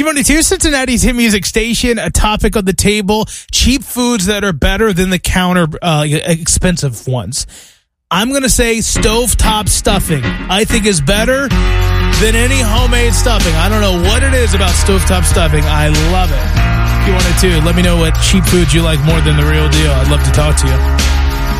Q102, Cincinnati's hit music station. A topic on the table: cheap foods that are better than the counter expensive ones. I'm going to say stovetop stuffing. I think is better than any homemade stuffing. I don't know what it is about stovetop stuffing. I love it. Q102, let me know what cheap foods you like more than the real deal. I'd love to talk to you.